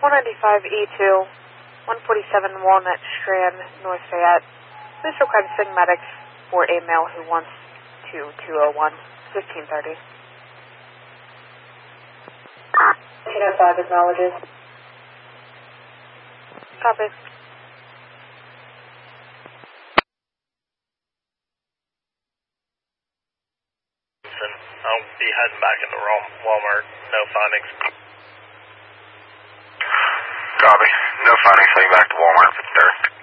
195E2, 147 Walnut Strand, North Fayette. Please requesting medics for a male who wants to 201, 1530. 1905 acknowledges. Copy. I'll be heading back into Walmart. No findings. Copy. No findings. Heading back to Walmart for the third.